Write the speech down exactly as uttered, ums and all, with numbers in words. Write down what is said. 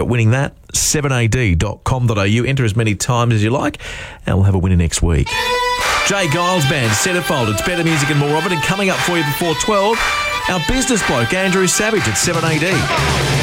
at winning that. seven a d dot com dot a u. Enter as many times as you like, and we'll have a winner next week. Jay Giles Band, Centerfold. It's better music and more of it. And coming up for you before twelve, our business bloke, Andrew Savage, at seven a d.